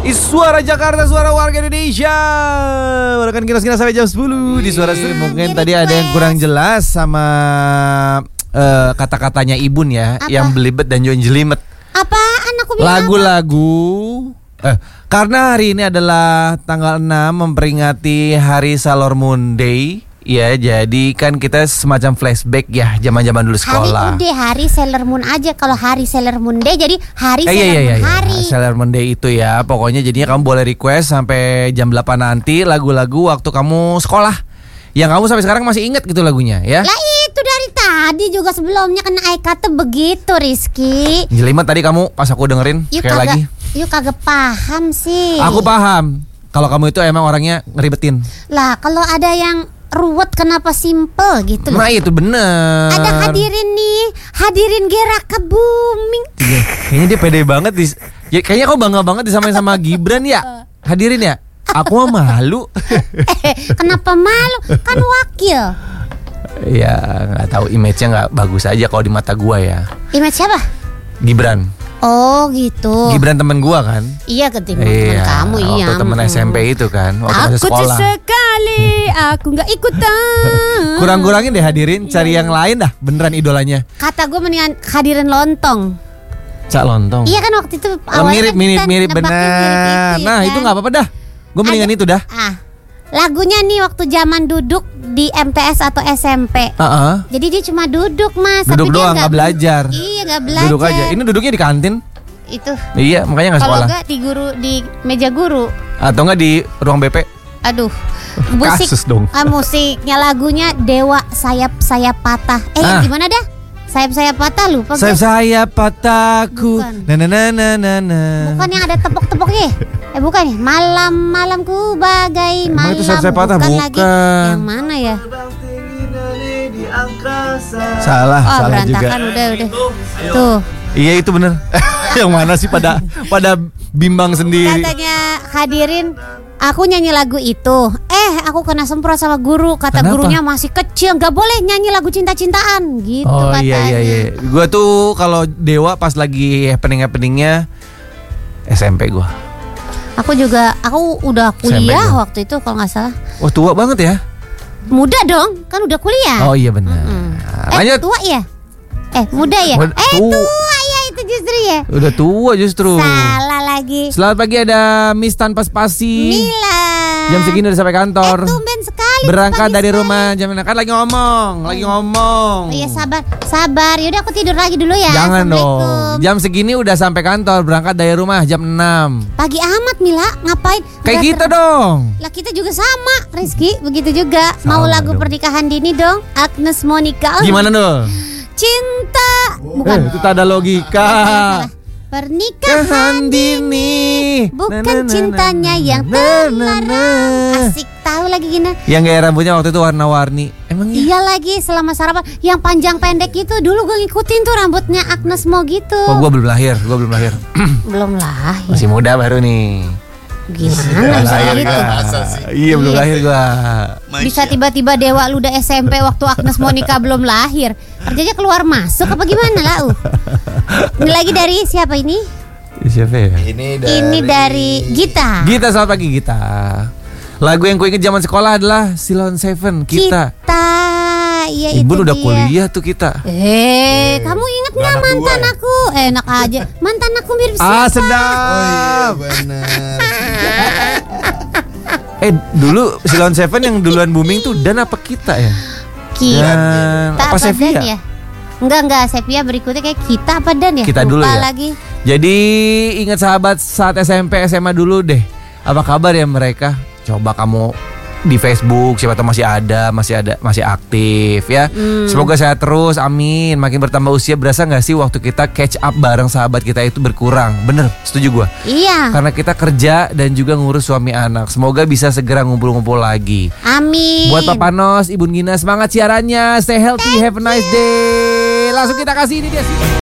Di Suara Jakarta, suara warga Indonesia. Rekan kita sampai jam 10 di Suara Stream. Mungkin tadi ada yang kurang jelas sama kata-katanya Ibun ya. Apa? Yang belibet dan jelimet. Apaan aku bilang? Lagu-lagu karena hari ini adalah tanggal 6 memperingati Hari Sailor Moon Day. Ya, jadi kan kita semacam flashback ya zaman-zaman dulu sekolah. Hari Sailor Moon aja. Kalau Hari Sailor Moon Day jadi Hari Sailor Moon hari. Sailor Moon Day itu ya. Pokoknya jadinya kamu boleh request sampai jam 8 nanti lagu-lagu waktu kamu sekolah yang kamu sampai sekarang masih ingat gitu lagunya ya. Lah itu dari tadi juga sebelumnya kena kata begitu, Rizky. Jelimet tadi kamu pas aku dengerin sekali lagi. Yuk kagak paham sih. Aku paham. Kalau kamu itu emang orangnya ngeribetin. Lah kalau ada yang ruwet kenapa simple gitu loh. Nah itu bener. Ada hadirin Geraka booming. Iya, kayaknya dia pede banget ya, kayaknya kau bangga banget disamain sama Gibran ya. Hadirin ya. Aku mah malu. Kenapa malu? Kan wakil. Ya nggak tahu, image-nya nggak bagus aja kalau di mata gua ya. Image siapa? Gibran. Oh gitu. Gibran temen gua kan. Iya ketimbang temen kamu iya. Waktu temen SMP itu kan. Waktu aku sekolah. Sekali aku nggak ikutan. Kurang-kurangin deh hadirin, cari yang lain dah. Beneran idolanya. Kata gue mendingan hadirin lontong. Cak Lontong. Iya kan waktu itu mirip benar. Nah itu nggak apa-apa dah. Gue mendingan itu dah. Lagunya nih waktu zaman duduk di MTS atau SMP. Jadi dia cuma duduk mas. Duduk doang nggak belajar. Iya nggak belajar. Duduk aja. Ini duduknya di kantin. Itu. Iya makanya nggak sekolah. Kalau nggak di meja guru. Atau nggak di ruang BP. Aduh. Musik, kasus dong. Musiknya lagunya Dewa sayap patah. Gimana dah? Sayap patah lupa. Sayap patahku. Bukan yang ada tepok-tepoknya. Bukan ya. Malamku bagai malam. Itu sayap patah bukan. Lagi. Yang mana ya? Salah berantakan juga. Udah. Tuh. Iya itu bener. Yang mana sih pada bimbang sendiri. Katanya hadirin, aku nyanyi lagu itu. Aku kena semprot sama guru. Kata Kenapa? gurunya masih kecil, nggak boleh nyanyi lagu cinta-cintaan. Gitu katanya. Iya. Gue tuh kalau Dewa pas lagi happeningnya SMP gue. Aku udah kuliah waktu itu kalau nggak salah. Wah tua banget ya. Muda dong, kan udah kuliah. Oh iya benar. Lanjut. Tua ya? Muda ya? Tua ya itu justru ya. Udah tua justru. Salah lagi. Selamat pagi ada Miss tanpa spasi. Mila. Jam segini udah sampai kantor. Tumben sekali. Berangkat dari rumah jam kan lagi ngomong. Oh iya sabar. Yaudah aku tidur lagi dulu ya. Jangan dong. Jam segini udah sampai kantor. Berangkat dari rumah jam 6. Pagi amat Mila. Ngapain? Kayak kita dong. Lah kita juga sama Rizky. Begitu juga. Mau lagu dong. Pernikahan Dini dong. Agnes Monica. Gimana dong? Cinta. Bukan. Itu tak ada logika. Pernikahan Dini. Bukan cintanya yang terlarang. Asik tahu lagi gini. Yang gaya rambutnya waktu itu warna-warni. Emang iya lagi selama sarapan. Yang panjang pendek itu dulu gue ngikutin tuh rambutnya Agnes Mo gitu. Oh gue belum lahir. Belum lahir. Masih muda baru nih. Gimana bisa gitu? Iya belum lahir gue. Bisa tiba-tiba Dewa lu udah SMP waktu Agnes Monica belum lahir. Kerjanya keluar masuk apa gimana lah? Ini lagi dari siapa ini? Siapa ya? Ini dari Gita. Gita, selamat pagi Gita. Lagu yang ku inget zaman sekolah adalah Silon Seven. Kita. Iya Ibu itu udah dia. kuliah tuh kita. Kamu inget nggak mantan aku? Enak aja. Mantan aku mirip siapa? Sedap. Oh iya benar. Dulu Silon Seven yang duluan booming tuh Dan apa kita ya? Kita apa Sevia? Dan ya? Enggak Sevia berikutnya kayak kita apa Dan ya? Kita dulu ya. Lagi. Jadi ingat sahabat saat SMP SMA dulu deh. Apa kabar ya mereka? Coba kamu di Facebook, siapa tahu masih aktif ya. Semoga sehat terus, amin. Makin bertambah usia, berasa gak sih waktu kita catch up bareng sahabat kita itu berkurang? Bener, setuju gue. Iya. Karena kita kerja dan juga ngurus suami anak. Semoga bisa segera ngumpul-ngumpul lagi. Amin. Buat Papa Nos, Ibu Gina, semangat siarannya. Stay healthy, have a nice day. Langsung kita kasih ini dia sih.